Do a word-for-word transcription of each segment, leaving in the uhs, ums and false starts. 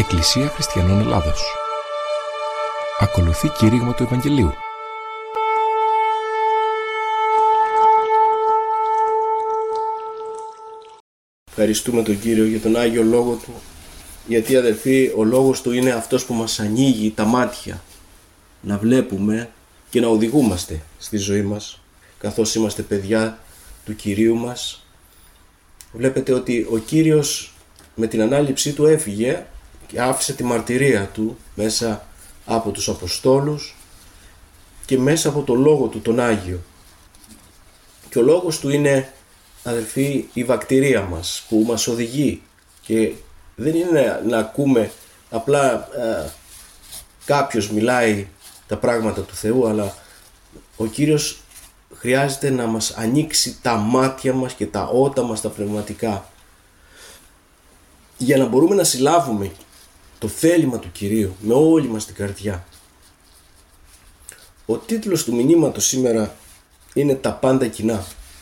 Εκκλησία Χριστιανών Ελλάδος. Ακολουθεί κήρυγμα του Ευαγγελίου. Ευχαριστούμε τον Κύριο για τον Άγιο Λόγο Του, γιατί αδελφοί ο Λόγος Του είναι αυτός που μας ανοίγει τα μάτια να βλέπουμε και να οδηγούμαστε στη ζωή μας καθώς είμαστε παιδιά του Κυρίου μας. Βλέπετε ότι ο Κύριος με την ανάληψή Του έφυγε και άφησε τη μαρτυρία Του μέσα από τους Αποστόλους και μέσα από το Λόγο Του τον Άγιο. Και ο Λόγος Του είναι, αδελφοί, η βακτηρία μας που μας οδηγεί, και δεν είναι να ακούμε απλά ε, κάποιος μιλάει τα πράγματα του Θεού, αλλά ο Κύριος χρειάζεται να μας ανοίξει τα μάτια μας και τα ότα μας τα πνευματικά για να μπορούμε να συλλάβουμε το θέλημα του Κυρίου με όλη μας την καρδιά. Ο τίτλος του μηνύματος σήμερα είναι «Τα πάντα κοινά».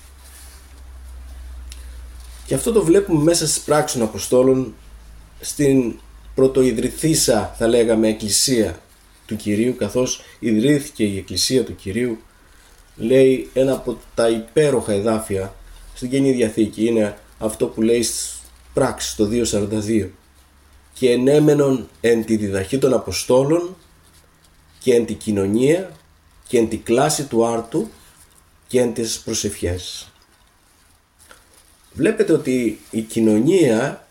Και αυτό το βλέπουμε μέσα στις πράξεις των Αποστόλων, στην πρωτοειδρυθήσα, θα λέγαμε, εκκλησία του Κυρίου, καθώς ιδρύθηκε η εκκλησία του Κυρίου. Λέει ένα από τα υπέροχα εδάφια στην Καινή Διαθήκη, είναι αυτό που λέει στις πράξεις το δύο σαράντα δύο. Και ενέμενον εν τη διδαχή των Αποστόλων και εν τη κοινωνία και εν τη κλάση του άρτου και εν τις προσευχές. Βλέπετε ότι η κοινωνία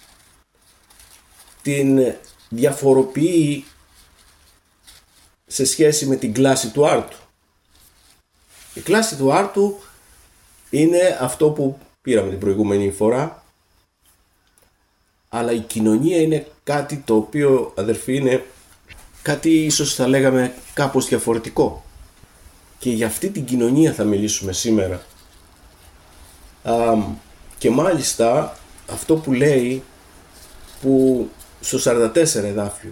την διαφοροποιεί σε σχέση με την κλάση του άρτου. Η κλάση του άρτου είναι αυτό που πήραμε την προηγούμενη φορά, αλλά η κοινωνία είναι κάτι το οποίο, αδερφοί, είναι κάτι ίσως θα λέγαμε κάπως διαφορετικό. Και για αυτή την κοινωνία θα μιλήσουμε σήμερα. Α, και μάλιστα αυτό που λέει που στο σαράντα τέσσερα εδάφιο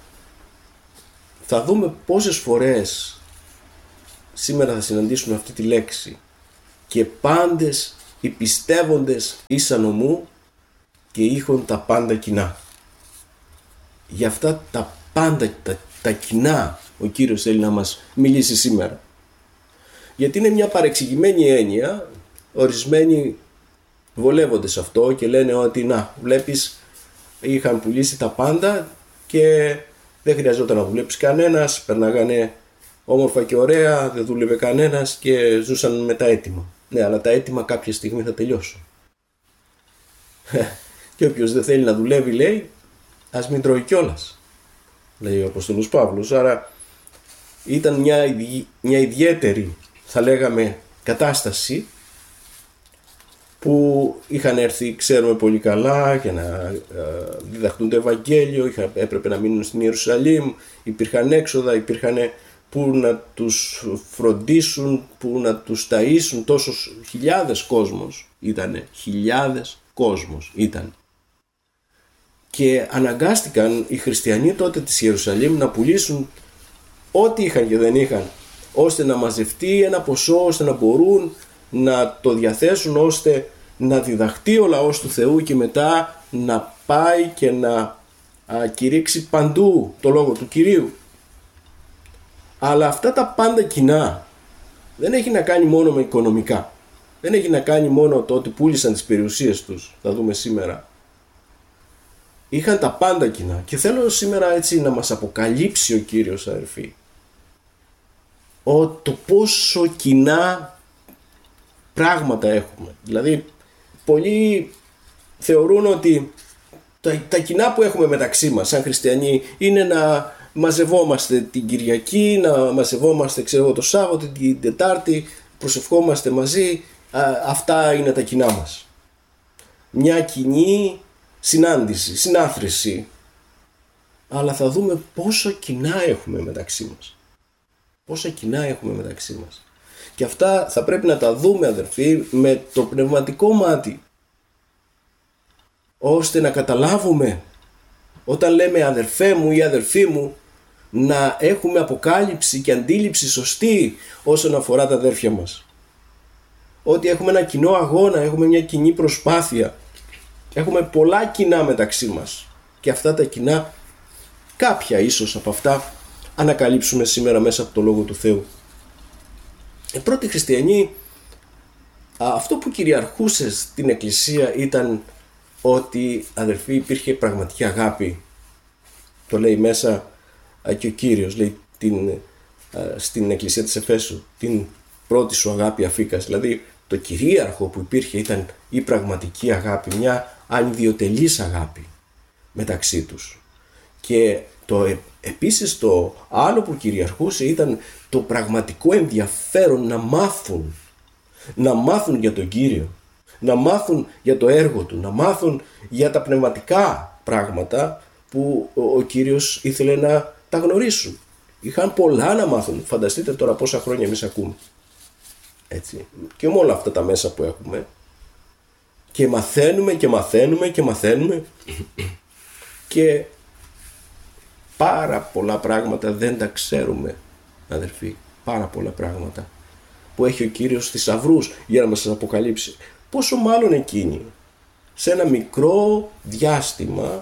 θα δούμε πόσες φορές σήμερα θα συναντήσουμε αυτή τη λέξη, και πάντες οι πιστεύοντες ήσαν ομού και είχον τα πάντα κοινά. Για αυτά τα πάντα, τα, τα κοινά, ο Κύριος θέλει να μας μιλήσει σήμερα, γιατί είναι μια παρεξηγημένη έννοια. Ορισμένοι βολεύονται σε αυτό και λένε ότι να βλέπεις, είχαν πουλήσει τα πάντα και δεν χρειαζόταν να δουλέψει κανένας, περνάγανε όμορφα και ωραία, δεν δούλευε κανένας και ζούσαν με τα έτοιμα. Ναι, αλλά τα έτοιμα κάποια στιγμή θα τελειώσουν. Και όποιος δεν θέλει να δουλεύει, λέει, ας μην τρώει κιόλας, λέει ο Απόστολος Παύλος. Άρα ήταν μια, μια ιδιαίτερη, θα λέγαμε, κατάσταση που είχαν έρθει, ξέρουμε πολύ καλά, για να διδαχτούν το Ευαγγέλιο, είχα, έπρεπε να μείνουν στην Ιερουσαλήμ, υπήρχαν έξοδα, υπήρχαν που να τους φροντίσουν, που να τους ταΐσουν, τόσους χιλιάδες κόσμος ήτανε, χιλιάδες κόσμος ήταν. Και αναγκάστηκαν οι χριστιανοί τότε της Ιερουσαλήμ να πουλήσουν ό,τι είχαν και δεν είχαν, ώστε να μαζευτεί ένα ποσό, ώστε να μπορούν να το διαθέσουν, ώστε να διδαχτεί ο λαός του Θεού και μετά να πάει και να α, κηρύξει παντού το λόγο του Κυρίου. Αλλά αυτά τα πάντα κοινά δεν έχει να κάνει μόνο με οικονομικά. Δεν έχει να κάνει μόνο το ότι πούλησαν τις περιουσίες τους, θα δούμε σήμερα. Είχαν τα πάντα κοινά, και θέλω σήμερα έτσι να μας αποκαλύψει ο Κύριος, αδερφοί, ο, το πόσο κοινά πράγματα έχουμε. Δηλαδή πολλοί θεωρούν ότι τα, τα κοινά που έχουμε μεταξύ μας σαν χριστιανοί είναι να μαζευόμαστε την Κυριακή, να μαζευόμαστε, ξέρω, το Σάββατο, την Τετάρτη, προσευχόμαστε μαζί. Α, αυτά είναι τα κοινά μας. Μια κοινή συνάντηση, συνάθρηση. Αλλά θα δούμε πόσο κοινά έχουμε μεταξύ μας. Πόσα κοινά έχουμε μεταξύ μας. Και αυτά θα πρέπει να τα δούμε, αδερφοί, με το πνευματικό μάτι, ώστε να καταλάβουμε, όταν λέμε αδερφέ μου ή αδερφή μου, να έχουμε αποκάλυψη και αντίληψη σωστή όσον αφορά τα αδέρφια μας. Ότι έχουμε ένα κοινό αγώνα, έχουμε μια κοινή προσπάθεια, έχουμε πολλά κοινά μεταξύ μας και αυτά τα κοινά, κάποια ίσως από αυτά, ανακαλύψουμε σήμερα μέσα από το Λόγο του Θεού. Οι πρώτοι χριστιανοί, αυτό που κυριαρχούσε στην Εκκλησία ήταν ότι, αδελφοί, υπήρχε πραγματική αγάπη. Το λέει μέσα και ο Κύριος, λέει την, στην Εκκλησία της Εφέσου, την πρώτη σου αγάπη αφήκας. Δηλαδή το κυρίαρχο που υπήρχε ήταν η πραγματική αγάπη, μια ανιδιοτελής αγάπη μεταξύ τους. Και το, επίσης το άλλο που κυριαρχούσε ήταν το πραγματικό ενδιαφέρον να μάθουν, να μάθουν για τον Κύριο, να μάθουν για το έργο Του, να μάθουν για τα πνευματικά πράγματα που ο Κύριος ήθελε να τα γνωρίσουν. Είχαν πολλά να μάθουν. Φανταστείτε τώρα πόσα χρόνια εμείς ακούμε. Έτσι. Και με όλα αυτά τα μέσα που έχουμε. Και μαθαίνουμε και μαθαίνουμε και μαθαίνουμε. Και πάρα πολλά πράγματα δεν τα ξέρουμε, αδερφοί. Πάρα πολλά πράγματα που έχει ο Κύριος θησαυρούς για να μας τις αποκαλύψει. Πόσο μάλλον εκείνοι σε ένα μικρό διάστημα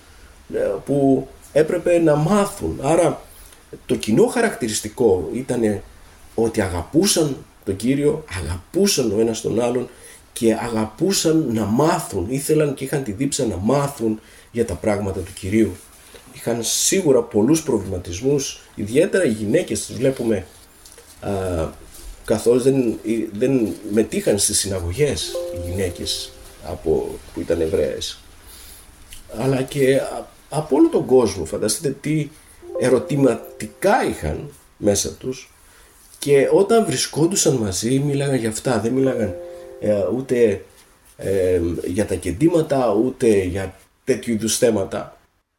που έπρεπε να μάθουν. Άρα το κοινό χαρακτηριστικό ήταν ότι αγαπούσαν τον Κύριο, αγαπούσαν ο ένας τον άλλον και αγαπούσαν να μάθουν, ήθελαν και είχαν τη δίψα να μάθουν για τα πράγματα του Κυρίου. Είχαν σίγουρα πολλούς προβληματισμούς, ιδιαίτερα οι γυναίκες τις βλέπουμε α, καθώς δεν, δεν μετήχαν στις συναγωγές οι γυναίκες από, που ήταν Εβραίες, αλλά και από όλο τον κόσμο. Φανταστείτε τι ερωτηματικά είχαν μέσα τους, και όταν βρισκόντουσαν μαζί μίλαγαν για αυτά, δεν μίλαγαν ε, ούτε ε, για τα κεντήματα ούτε για τέτοιου είδους θέματα.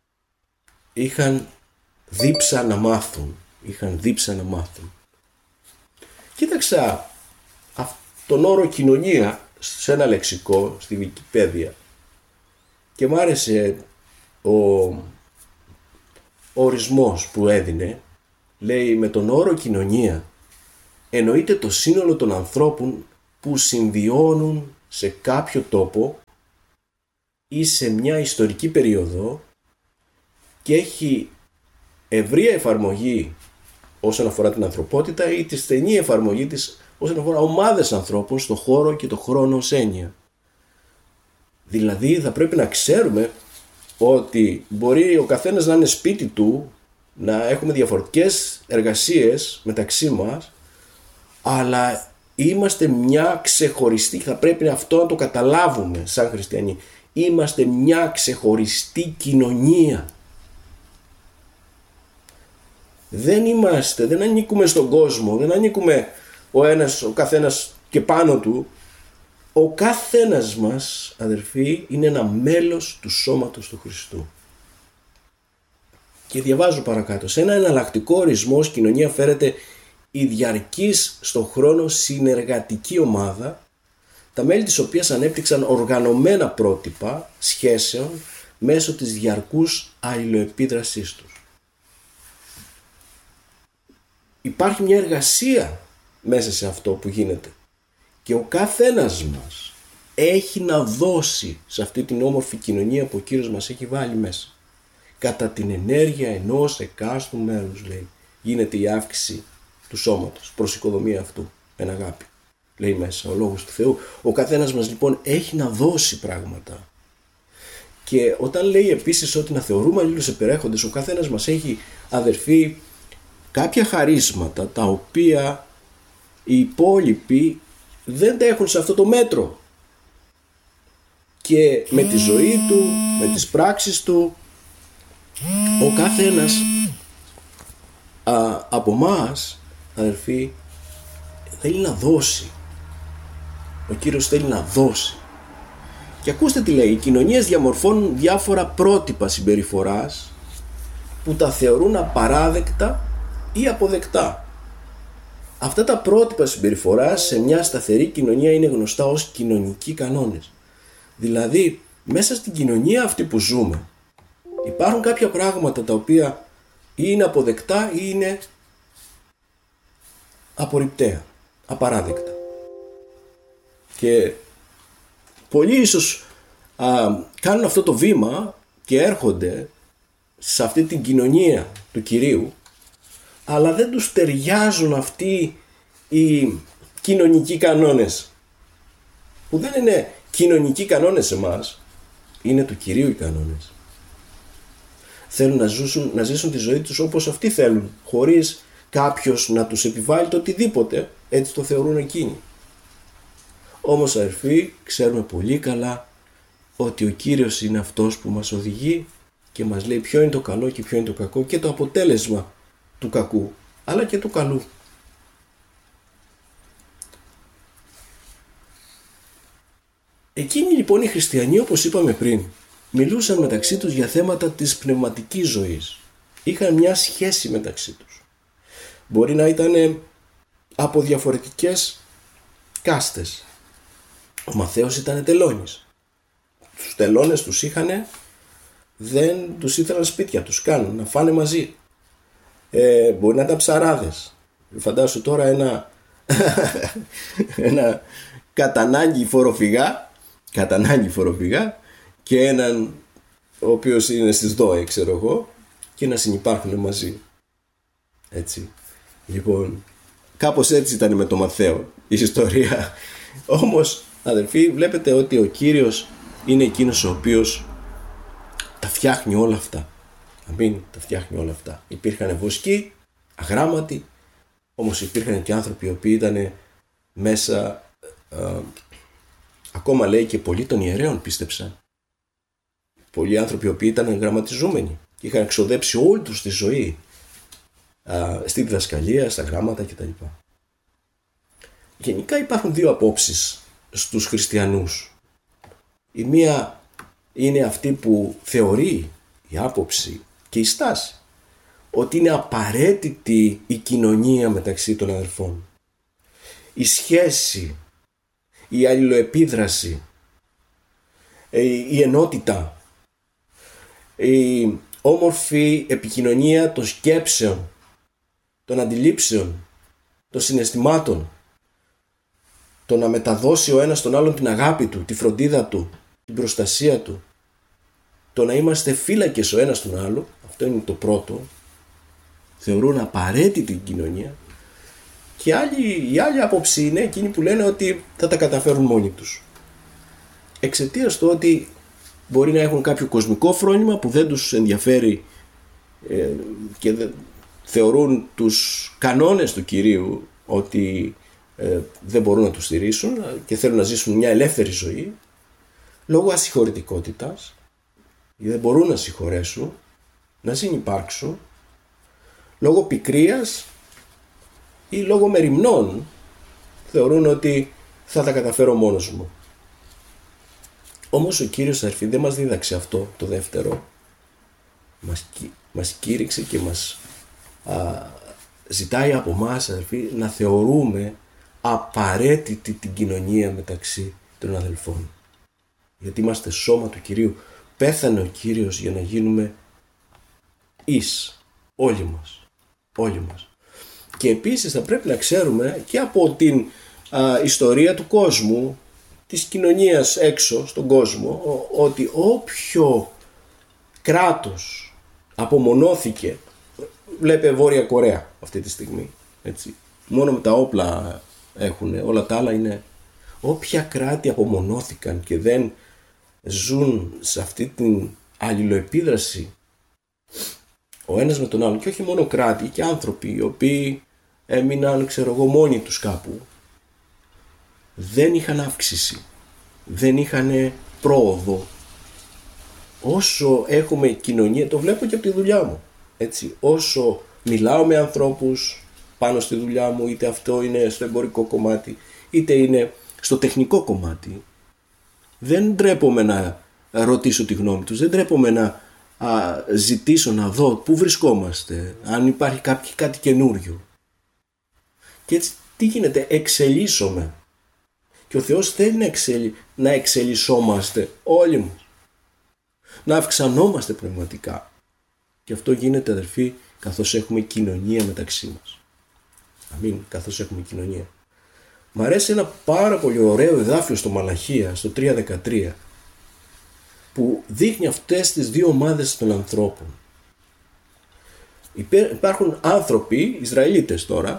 Είχαν δίψα να μάθουν, είχαν δίψα να μάθουν. Κοίταξα τον όρο κοινωνία σε ένα λεξικό στη Wikipedia και μ' άρεσε ο, ο ορισμός που έδινε. Λέει, με τον όρο κοινωνία εννοείται το σύνολο των ανθρώπων που συμβιώνουν σε κάποιο τόπο ή σε μια ιστορική περίοδο και έχει ευρεία εφαρμογή όσον αφορά την ανθρωπότητα ή τη στενή εφαρμογή της όσον αφορά ομάδες ανθρώπων στο χώρο και το χρόνο ως έννοια. Δηλαδή θα πρέπει να ξέρουμε ότι μπορεί ο καθένας να είναι σπίτι του, να έχουμε διαφορετικές εργασίες μεταξύ μας, αλλά είμαστε μια ξεχωριστή, θα πρέπει αυτό να το καταλάβουμε σαν χριστιανοί, είμαστε μια ξεχωριστή κοινωνία. Δεν είμαστε, δεν ανήκουμε στον κόσμο, δεν ανήκουμε ο ένας, ο καθένας και πάνω του. Ο καθένας μας, αδερφοί, είναι ένα μέλος του σώματος του Χριστού. Και διαβάζω παρακάτω. Σε ένα εναλλακτικό ορισμό ως κοινωνία φέρεται η διαρκής στον χρόνο συνεργατική ομάδα, τα μέλη της οποίας ανέπτυξαν οργανωμένα πρότυπα σχέσεων μέσω της διαρκούς αλληλοεπίδρασής τους. Υπάρχει μια εργασία μέσα σε αυτό που γίνεται και ο καθένας μας έχει να δώσει σε αυτή την όμορφη κοινωνία που ο Κύριος μας έχει βάλει μέσα. Κατά την ενέργεια ενός εκάστου μέλους, λέει, γίνεται η αύξηση του σώματος προς οικοδομία αυτού, εν αγάπη, λέει μέσα ο Λόγος του Θεού. Ο καθένας μας λοιπόν έχει να δώσει πράγματα. Και όταν λέει επίσης ότι να θεωρούμε αλλήλους επερέχοντες, ο καθένας μας έχει, αδερφοί, κάποια χαρίσματα τα οποία οι υπόλοιποι δεν τα έχουν σε αυτό το μέτρο. Και με τη ζωή του, με τις πράξεις του, ο καθένας α, από μας, αδερφοί, θέλει να δώσει. Ο Κύριος θέλει να δώσει. Και ακούστε τι λέει, οι κοινωνίες διαμορφώνουν διάφορα πρότυπα συμπεριφοράς που τα θεωρούν απαράδεκτα ή αποδεκτά. Αυτά τα πρότυπα συμπεριφοράς σε μια σταθερή κοινωνία είναι γνωστά ως κοινωνικοί κανόνες. Δηλαδή, μέσα στην κοινωνία αυτή που ζούμε, υπάρχουν κάποια πράγματα τα οποία ή είναι αποδεκτά ή είναι απορριπταία, απαράδεκτα. Και πολλοί ίσως α, κάνουν αυτό το βήμα και έρχονται σε αυτή την κοινωνία του Κυρίου, αλλά δεν τους ταιριάζουν αυτοί οι κοινωνικοί κανόνες, που δεν είναι κοινωνικοί κανόνες σε εμάς, είναι του Κυρίου οι κανόνες. Θέλουν να ζήσουν, να ζήσουν τη ζωή τους όπως αυτοί θέλουν, χωρίς κάποιος να τους επιβάλλει το οτιδήποτε, έτσι το θεωρούν εκείνοι. Όμως αδερφοί, ξέρουμε πολύ καλά ότι ο Κύριος είναι αυτός που μας οδηγεί και μας λέει ποιο είναι το καλό και ποιο είναι το κακό και το αποτέλεσμα του κακού, αλλά και του καλού. Εκείνοι λοιπόν οι χριστιανοί, όπως είπαμε πριν, μιλούσαν μεταξύ τους για θέματα της πνευματικής ζωής. Είχαν μια σχέση μεταξύ τους. Μπορεί να ήταν από διαφορετικές κάστες. Ο Μαθαίος ήταν τελώνης. Τους τελώνες τους είχαν, δεν τους ήθελαν σπίτια τους κάνουν, να φάνε μαζί. Ε, μπορεί να ήταν ψαράδες. Φαντάσου τώρα ένα, ένα κατανάγκη φοροφυγά, κατανάγκη φοροφυγά και έναν ο οποίος είναι στις ΔΟΕ, ξέρω εγώ, και να συνυπάρχουν μαζί. Έτσι. Λοιπόν, κάπως έτσι ήταν με το Μαθαίο η ιστορία. Όμως, αδελφοί, βλέπετε ότι ο Κύριος είναι εκείνος ο οποίος τα φτιάχνει όλα αυτά. Αμήν, τα φτιάχνει όλα αυτά. Υπήρχαν βοσκοί, αγράμματοι, όμως υπήρχαν και άνθρωποι οι οποίοι ήταν μέσα, α, ακόμα λέει και πολλοί των ιερέων πίστεψαν. Πολλοί άνθρωποι οι οποίοι ήταν γραμματιζούμενοι και είχαν εξοδέψει όλη τους τη ζωή α, στη διδασκαλία, στα γράμματα κτλ. Γενικά υπάρχουν δύο απόψεις στους χριστιανούς. Η μία είναι αυτή που θεωρεί, η άποψη και η στάση, ότι είναι απαραίτητη η κοινωνία μεταξύ των αδελφών. Η σχέση, η αλληλοεπίδραση, η ενότητα, η όμορφη επικοινωνία των σκέψεων, των αντιλήψεων, των συναισθημάτων, το να μεταδώσει ο ένας τον άλλον την αγάπη του, τη φροντίδα του, την προστασία του, το να είμαστε φύλακες ο ένας τον άλλο, αυτό είναι το πρώτο, θεωρούν απαραίτητη την κοινωνία. Και άλλη, η άλλη άποψη είναι εκείνοι που λένε ότι θα τα καταφέρουν μόνοι τους. Εξαιτίας του ότι μπορεί να έχουν κάποιο κοσμικό φρόνημα που δεν τους ενδιαφέρει ε, και δε, θεωρούν τους κανόνες του Κυρίου ότι ε, δεν μπορούν να τους στηρίσουν και θέλουν να ζήσουν μια ελεύθερη ζωή λόγω ασυγχωρητικότητας, δεν μπορούν να συγχωρέσουν, να συνυπάρξουν, λόγω πικρίας ή λόγω μεριμνών θεωρούν ότι θα τα καταφέρω μόνος μου. Όμως ο Κύριος, αδερφοί, δεν μας δίδαξε αυτό το δεύτερο. Μας, μας κήρυξε και μας α, ζητάει από μας, αδερφοί, να θεωρούμε απαραίτητη την κοινωνία μεταξύ των αδελφών. Γιατί είμαστε σώμα του Κυρίου. Πέθανε ο Κύριος για να γίνουμε εις, όλοι μας, όλοι μας. Και επίσης θα πρέπει να ξέρουμε και από την α, ιστορία του κόσμου, της κοινωνίας έξω στον κόσμο, ο, ότι όποιο κράτος απομονώθηκε, βλέπε Βόρεια Κορέα αυτή τη στιγμή, έτσι, μόνο με τα όπλα έχουν, όλα τα άλλα είναι, όποια κράτη απομονώθηκαν και δεν ζουν σε αυτή την αλληλοεπίδραση ο ένας με τον άλλον, και όχι μόνο κράτη και άνθρωποι οι οποίοι έμειναν, ξέρω εγώ, μόνοι τους κάπου, δεν είχαν αύξηση, δεν είχαν πρόοδο. Όσο έχουμε κοινωνία, το βλέπω και από τη δουλειά μου, έτσι, όσο μιλάω με ανθρώπους πάνω στη δουλειά μου, είτε αυτό είναι στο εμπορικό κομμάτι, είτε είναι στο τεχνικό κομμάτι, δεν ντρέπομαι να ρωτήσω τη γνώμη τους, δεν ντρέπομαι να α, ζητήσω να δω πού βρισκόμαστε, αν υπάρχει κάποιο, κάτι καινούριο. Και έτσι τι γίνεται, εξελίσσομαι. Και ο Θεός θέλει να, εξελι... να εξελισσόμαστε όλοι μας, να αυξανόμαστε πνευματικά. Και αυτό γίνεται, αδερφοί, καθώς έχουμε κοινωνία μεταξύ μας. Αμήν, καθώς έχουμε κοινωνία. Μ' αρέσει ένα πάρα πολύ ωραίο εδάφιο στο Μαλαχία, στο τρία δεκατρία. που δείχνει αυτές τις δύο ομάδες των ανθρώπων. Υπάρχουν άνθρωποι, Ισραηλίτες τώρα,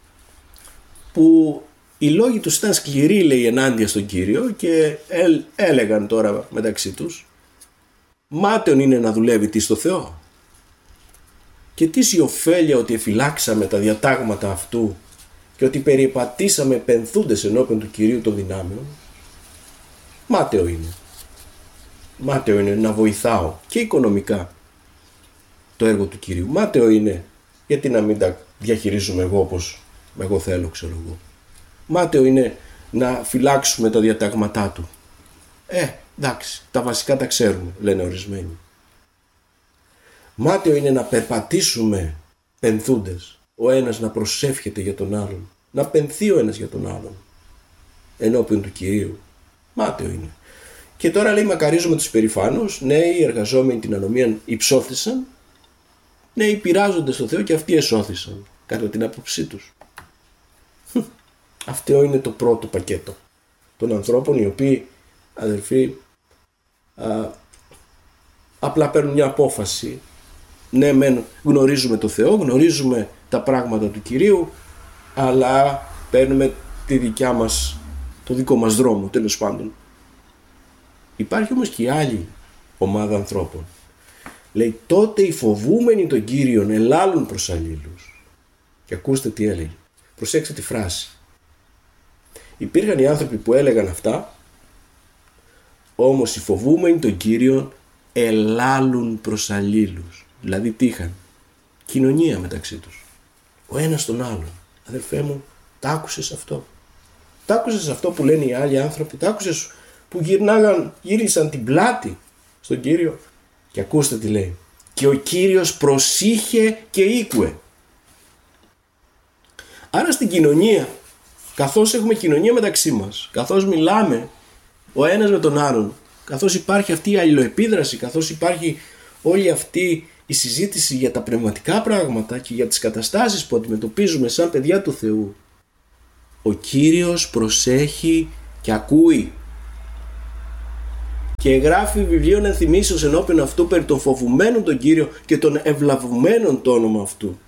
που οι λόγοι τους ήταν σκληροί, λέει, ενάντια στον Κύριο και έλεγαν τώρα μεταξύ τους, μάταιον είναι να δουλεύει τι στο Θεό. Και τι η ωφέλεια ότι εφυλάξαμε τα διατάγματα αυτού και ότι περιπατήσαμε πενθούντες ενώπιον του Κυρίου των δυνάμεων. Μάταιο είναι. Μάταιο είναι να βοηθάω και οικονομικά το έργο του Κυρίου. Μάταιο είναι γιατί να μην τα διαχειρίζουμε εγώ όπως εγώ θέλω, ξέρω εγώ. Μάταιο είναι να φυλάξουμε τα διατάγματά του. Ε, εντάξει, τα βασικά τα ξέρουμε, λένε ορισμένοι. Μάταιο είναι να περπατήσουμε πενθούντες, ο ένας να προσεύχεται για τον άλλον, να πενθεί ο ένας για τον άλλον ενώπιον του Κυρίου. Μάταιο είναι. Και τώρα λέει, μακαρίζουμε τους περηφάνους, νέοι εργαζόμενοι την ανομία υψώθησαν, νέοι πειράζονται στο Θεό και αυτοί εσώθησαν κατά την άποψή τους. Αυτό είναι το πρώτο πακέτο των ανθρώπων, οι οποίοι, αδελφοί, α, απλά παίρνουν μια απόφαση. Ναι, μεν γνωρίζουμε το Θεό, γνωρίζουμε τα πράγματα του Κυρίου, αλλά παίρνουμε τη δικιά μας, το δικό μας δρόμο, τέλος πάντων. Υπάρχει όμως και η άλλη ομάδα ανθρώπων. Λέει, τότε οι φοβούμενοι των Κύριων ελάλουν προς αλλήλους. Και ακούστε τι έλεγε. Προσέξτε τη φράση. Υπήρχαν οι άνθρωποι που έλεγαν αυτά, όμως οι φοβούμενοι των Κύριων ελάλουν προς αλλήλους. Δηλαδή τι είχαν? Κοινωνία μεταξύ τους. Ο ένας τον άλλον. Αδερφέ μου, τ' άκουσες αυτό? Τ' άκουσες αυτό που λένε οι άλλοι άνθρωποι? Τ' άκουσες που γυρνάγαν, γύρισαν την πλάτη στον Κύριο? Και ακούστε τι λέει. Και ο Κύριος προσήχε και ήκουε. Άρα στην κοινωνία, καθώς έχουμε κοινωνία μεταξύ μας, καθώς μιλάμε ο ένας με τον άλλον, καθώς υπάρχει αυτή η αλληλοεπίδραση, καθώς υπάρχει όλη αυτή η συζήτηση για τα πνευματικά πράγματα και για τις καταστάσεις που αντιμετωπίζουμε σαν παιδιά του Θεού, ο Κύριος προσέχει και ακούει. Και γράφει βιβλίων ενθυμίσεως ενώπιον αυτού περί των φοβουμένων τον Κύριο και των ευλαβουμένων το όνομα αυτού.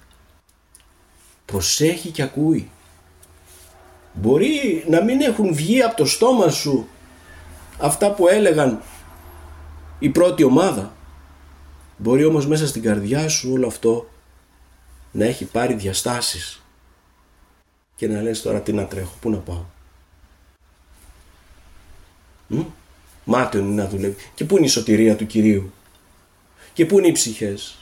Προσέχει και ακούει. Μπορεί να μην έχουν βγει από το στόμα σου αυτά που έλεγαν η πρώτη ομάδα. Μπορεί όμως μέσα στην καρδιά σου όλο αυτό να έχει πάρει διαστάσεις και να λες τώρα τι να τρέχω, πού να πάω. Μ? Μάταιον είναι να δουλεύει. Και πού είναι η σωτηρία του Κυρίου? Και πού είναι οι ψυχές?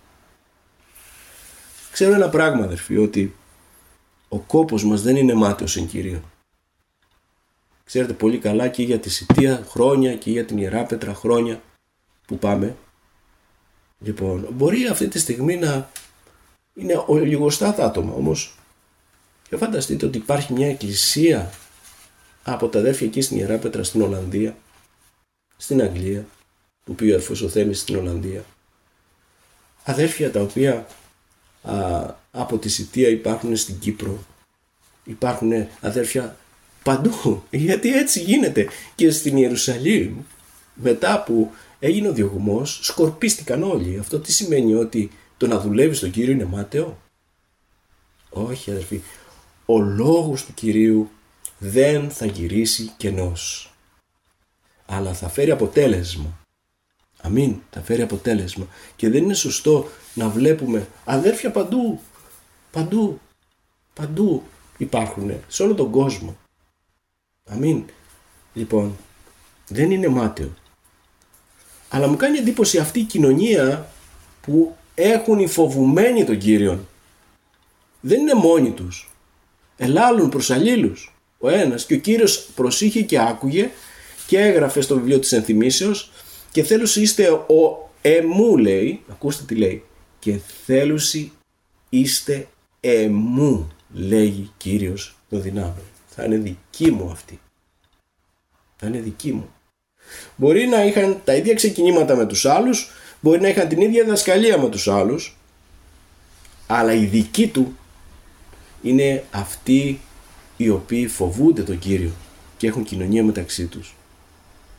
Ξέρω ένα πράγμα, αδερφοί, ότι ο κόπος μας δεν είναι μάταιος εν Κυρίω. Ξέρετε πολύ καλά και για τη Σιτία χρόνια και για την Ιεράπετρα χρόνια που πάμε. Λοιπόν, μπορεί αυτή τη στιγμή να είναι ολιγοστά τα άτομα, όμως και φανταστείτε ότι υπάρχει μια εκκλησία από τα αδέρφια εκεί στην Ιεράπετρα στην Ολλανδία, στην Αγγλία, που πήγε ο αδερφός ο Θέμης στην Ολλανδία. Αδέρφια τα οποία α, από τη Σιτία υπάρχουν στην Κύπρο, υπάρχουν αδέρφια παντού, γιατί έτσι γίνεται. Και στην Ιερουσαλήμ, μετά που έγινε ο διωγμός, σκορπίστηκαν όλοι. Αυτό τι σημαίνει? Ότι το να δουλεύει στον Κύριο είναι μάταιο? Όχι, αδερφοί. Ο λόγος του Κυρίου δεν θα γυρίσει κενός, αλλά θα φέρει αποτέλεσμα. Αμήν, θα φέρει αποτέλεσμα. Και δεν είναι σωστό να βλέπουμε αδέρφια παντού, παντού, παντού υπάρχουν, σε όλο τον κόσμο. Αμήν. Λοιπόν, δεν είναι μάταιο. Αλλά μου κάνει εντύπωση αυτή η κοινωνία που έχουν οι φοβουμένοι τον Κύριον. Δεν είναι μόνοι τους. Ελάλουν προς αλλήλους ο ένας, και ο Κύριος προσήχε και άκουγε και έγραφε στο βιβλίο της ενθυμίσεως, και θέλουσι είστε ο εμού, λέει, ακούστε τι λέει, και θέλουσι είστε εμού, λέγει Κύριος των δυνάμεων. Θα είναι δική μου αυτή. Θα είναι δική μου. Μπορεί να είχαν τα ίδια ξεκινήματα με τους άλλους, μπορεί να είχαν την ίδια διδασκαλία με τους άλλους, αλλά η δική του είναι αυτοί οι οποίοι φοβούνται τον Κύριο και έχουν κοινωνία μεταξύ τους.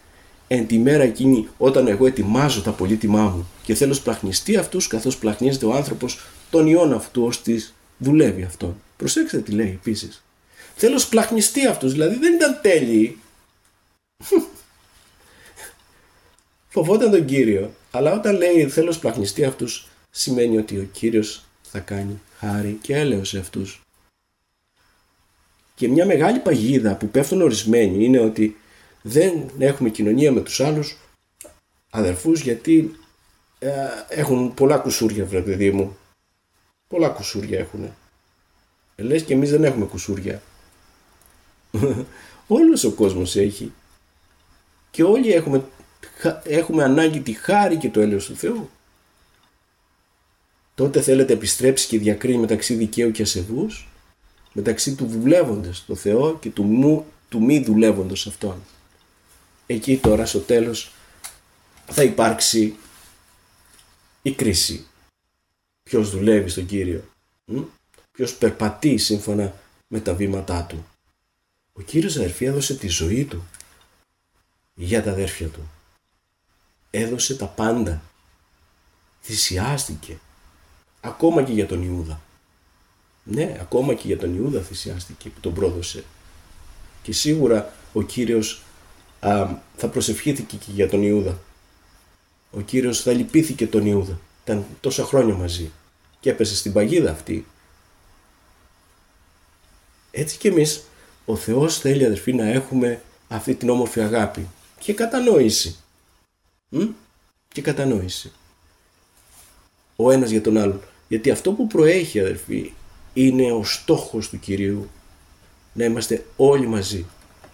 εν τη μέρα εκείνη όταν εγώ ετοιμάζω τα πολύτιμά μου και θέλω σπλαχνιστεί αυτούς καθώς πλαχνίζεται ο άνθρωπος τον ιόν αυτού ώστε δουλεύει αυτόν. Προσέξτε τι λέει επίσης. Θέλω σπλαχνιστεί αυτούς, δηλαδή δεν ήταν τέλειοι. Φοβόταν τον Κύριο, αλλά όταν λέει θέλω σπλαχνιστεί αυτούς σημαίνει ότι ο Κύριος θα κάνει χάρη και έλεος σε αυτούς. Και μια μεγάλη παγίδα που πέφτουν ορισμένοι είναι ότι δεν έχουμε κοινωνία με τους άλλους αδερφούς γιατί ε, έχουν πολλά κουσούρια, βρε παιδί μου. Πολλά κουσούρια έχουνε. Ε, λες και εμείς δεν έχουμε κουσούρια. Όλος ο κόσμος έχει. Και όλοι έχουμε, έχουμε ανάγκη τη χάρη και το έλεος του Θεού. Τότε θέλετε επιστρέψει και διακρίνει μεταξύ δικαίου και ασεβούς, μεταξύ του δουλεύοντος το Θεό και του, μου, του μη δουλεύοντος αυτόν. Εκεί τώρα στο τέλος θα υπάρξει η κρίση. Ποιος δουλεύει στον Κύριο, μ? Ποιος περπατεί σύμφωνα με τα βήματά του. Ο Κύριος, αδερφοί, έδωσε τη ζωή του για τα αδέρφια του. Έδωσε τα πάντα. Θυσιάστηκε. Ακόμα και για τον Ιούδα. Ναι, ακόμα και για τον Ιούδα θυσιάστηκε που τον πρόδωσε. Και σίγουρα ο Κύριος α, θα προσευχήθηκε και για τον Ιούδα. Ο Κύριος θα λυπήθηκε τον Ιούδα. Ήταν τόσα χρόνια μαζί και έπεσε στην παγίδα αυτή. Έτσι και εμείς, ο Θεός θέλει, αδερφοί, να έχουμε αυτή την όμορφη αγάπη και κατανόηση. Μ? Και κατανόηση. Ο ένας για τον άλλον. Γιατί αυτό που προέχει, αδερφοί, είναι ο στόχος του Κυρίου. Να είμαστε όλοι μαζί.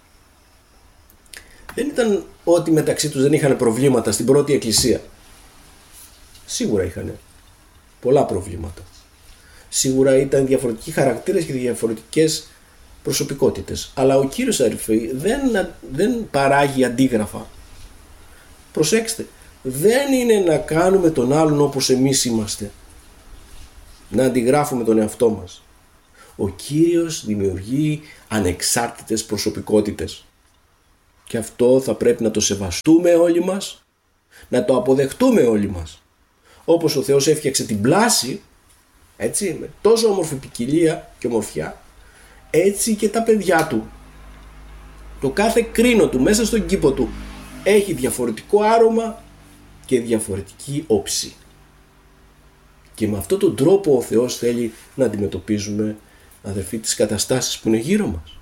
Δεν ήταν ότι μεταξύ τους δεν είχαν προβλήματα στην πρώτη εκκλησία. Σίγουρα είχαν πολλά προβλήματα. Σίγουρα ήταν διαφορετικοί χαρακτήρες και διαφορετικές προσωπικότητες. Αλλά ο Κύριος, αδερφοί, δεν, δεν παράγει αντίγραφα. Προσέξτε, δεν είναι να κάνουμε τον άλλον όπως εμείς είμαστε. Να αντιγράφουμε τον εαυτό μας. Ο Κύριος δημιουργεί ανεξάρτητες προσωπικότητες. Και αυτό θα πρέπει να το σεβαστούμε όλοι μας, να το αποδεχτούμε όλοι μας. Όπως ο Θεός έφτιαξε την πλάση, έτσι, με τόσο όμορφη ποικιλία και ομορφιά, έτσι και τα παιδιά του. Το κάθε κρίνο του μέσα στον κήπο του έχει διαφορετικό άρωμα και διαφορετική όψη. Και με αυτόν τον τρόπο ο Θεός θέλει να αντιμετωπίζουμε, αδερφοί, τις καταστάσεις που είναι γύρω μας.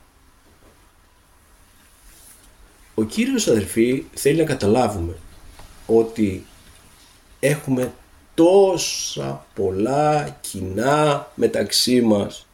Ο Κύριος, αδερφοί, θέλει να καταλάβουμε ότι έχουμε τόσα πολλά κοινά μεταξύ μας.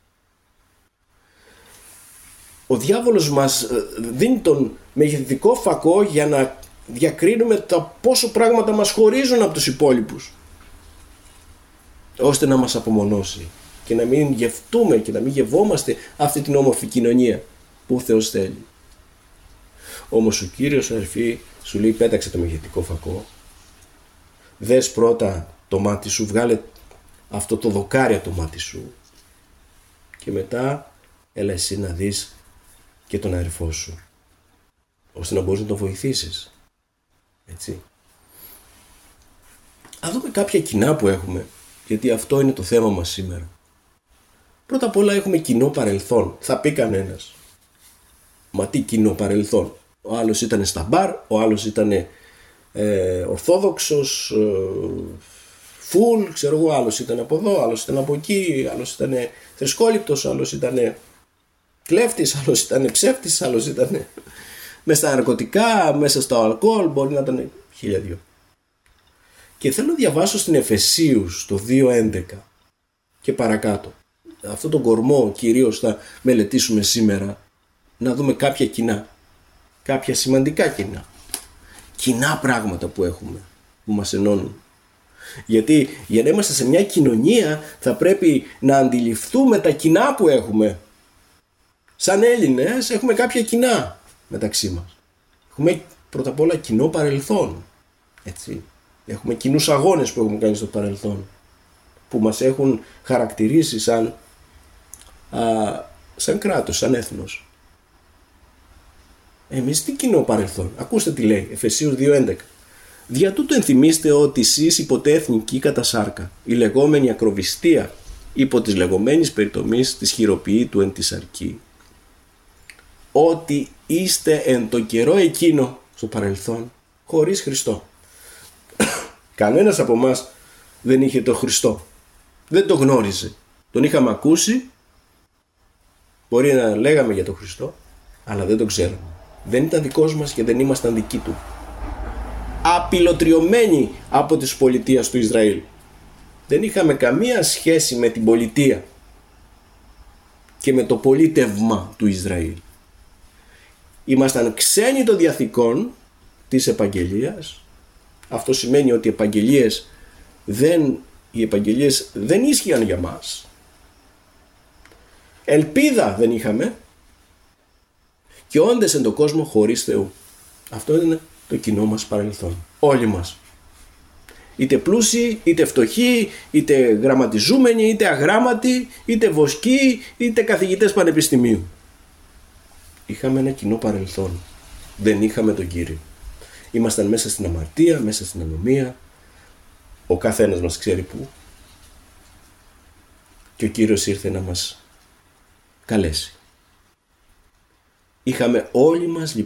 Ο διάβολος μας δίνει τον μεγεθυντικό φακό για να διακρίνουμε τα πόσο πράγματα μας χωρίζουν από τους υπόλοιπους, ώστε να μας απομονώσει και να μην γευτούμε και να μην γευόμαστε αυτή την όμορφη κοινωνία που ο Θεός θέλει. Όμως ο Κύριος, αδερφοί, σου λέει πέταξε το μεγεθυντικό φακό, δες πρώτα το μάτι σου, βγάλε αυτό το δοκάρι από το μάτι σου και μετά έλα εσύ να δεις και τον αδερφό σου, ώστε να μπορείς να τον βοηθήσεις. Έτσι. Ας δούμε κάποια κοινά που έχουμε, γιατί αυτό είναι το θέμα μας σήμερα. Πρώτα απ' όλα έχουμε κοινό παρελθόν. Θα πει κανένας, μα τι κοινό παρελθόν? Ο άλλος ήταν στα μπαρ, ο άλλος ήταν ε, ορθόδοξος, ε, φουλ, ξέρω εγώ, άλλος ήταν από εδώ, άλλος ήταν από εκεί, άλλος ήταν θρησκόληπτος, άλλος ήταν κλέφτης, άλλος ήταν ψεύτης, άλλος ήταν μέσα στα ναρκωτικά, μέσα στο αλκοόλ, μπορεί να ήταν χίλια δυο. Και θέλω να διαβάσω στην Εφεσίους το δύο έντεκα και παρακάτω. Αυτό τον κορμό κυρίως θα μελετήσουμε σήμερα, να δούμε κάποια κοινά, κάποια σημαντικά κοινά. Κοινά πράγματα που έχουμε, που μας ενώνουν. Γιατί για να είμαστε σε μια κοινωνία θα πρέπει να αντιληφθούμε τα κοινά που έχουμε. Σαν Έλληνες έχουμε κάποια κοινά μεταξύ μας. Έχουμε πρώτα απ' όλα κοινό παρελθόν. Έτσι. Έχουμε κοινούς αγώνες που έχουμε κάνει στο παρελθόν, που μας έχουν χαρακτηρίσει σαν, α, σαν κράτος, σαν έθνος. Εμείς τι κοινό παρελθόν? Ακούστε τι λέει, Εφεσίους δύο έντεκα. Δια τούτο ενθυμίστε ότι εσείς υποτέθνικοι κατά σάρκα, η λεγόμενη ακροβιστία υπό της λεγόμενης περιτομής της χειροποιήτου εν τη σαρκή, ότι είστε εν το καιρό εκείνο στο παρελθόν χωρίς Χριστό. Κανένας από εμάς δεν είχε το Χριστό. Δεν το γνώριζε. Τον είχαμε ακούσει, μπορεί να λέγαμε για τον Χριστό, αλλά δεν τον ξέραμε. Δεν ήταν δικός μας και δεν ήμασταν δικοί του. Απειλοτριωμένοι από τις πολιτείες του Ισραήλ. Δεν είχαμε καμία σχέση με την πολιτεία και με το πολίτευμα του Ισραήλ. Ήμασταν ξένοι των διαθηκών της επαγγελίας. Αυτό σημαίνει ότι οι επαγγελίες δεν, οι επαγγελίες δεν ίσχυαν για μας. Ελπίδα δεν είχαμε και όντες εν τον κόσμο χωρίς Θεού. Αυτό είναι το κοινό μας παρελθόν. Όλοι μας. Είτε πλούσιοι, είτε φτωχοί, είτε γραμματιζούμενοι, είτε αγράμματοι, είτε βοσκοί, είτε καθηγητές πανεπιστημίου. Είχαμε ένα κοινό παρελθόν. Δεν είχαμε τον Κύριο. Ήμασταν μέσα στην αμαρτία, μέσα στην ανομία. Ο καθένας μας ξέρει πού. Και ο Κύριος ήρθε να μας καλέσει. Είχαμε όλοι μας